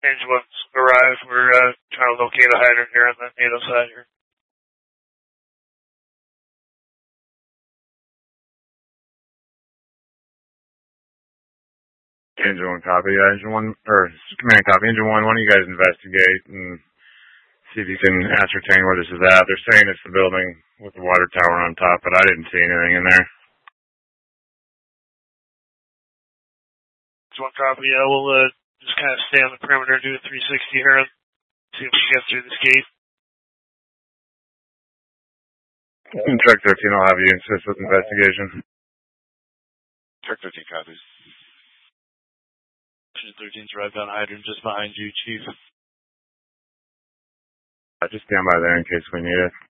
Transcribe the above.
Engine 1's arrived. We're trying to locate a hydrant here on the NATO side here. Engine 1 copy. Engine 1, or command copy. Engine 1, why don't you guys investigate and see if you can ascertain where this is at. They're saying it's the building with the water tower on top, but I didn't see anything in there. Engine 1 copy. Yeah, we'll just kind of stay on the perimeter, do a 360 here, and see if we get through this gate. Truck 13, I'll have you assist with investigation. Truck 13 copies. 13's arrived on hydrant just behind you, Chief. Just stand by there in case we need it.